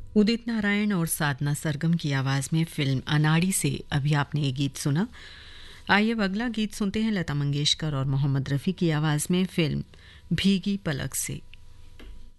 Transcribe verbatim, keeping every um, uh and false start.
उदित नारायण और साधना सरगम की आवाज़ में फिल्म अनाड़ी से अभी आपने ये गीत सुना। आइए अब अगला गीत सुनते हैं लता मंगेशकर और मोहम्मद रफ़ी की आवाज़ में फिल्म भीगी पलक से।